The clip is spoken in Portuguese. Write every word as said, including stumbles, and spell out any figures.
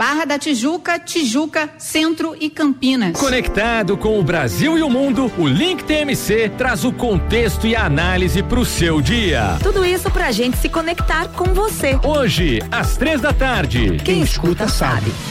Barra da Tijuca, Tijuca, Centro e Campinas. Conectado com o Brasil e o mundo, o Link T M C traz o contexto e a análise pro seu dia. Tudo isso pra gente se conectar com você. Hoje, às três da tarde. Quem escuta sabe.